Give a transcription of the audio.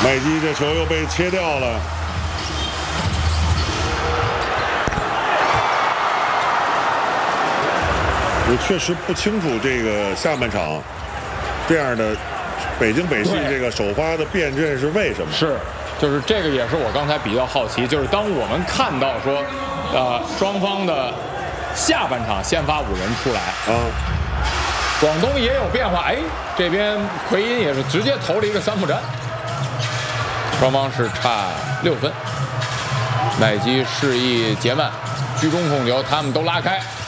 麦基这球又被切掉了。我确实不清楚这个下半场这样的北京北信这个首发的变阵是为什么？ 是，就是这个也是我刚才比较好奇，就是当我们看到说，双方的下半场先发5人出来啊。广东也有变化，哎，这边奎因也是直接投了一个3步战，双方是差6分。麦基示意杰曼居中控球，他们都拉开，